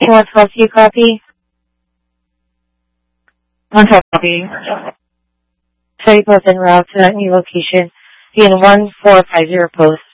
112, do you copy? 112 copy. So you both en route to that new location. Be in 1450 post.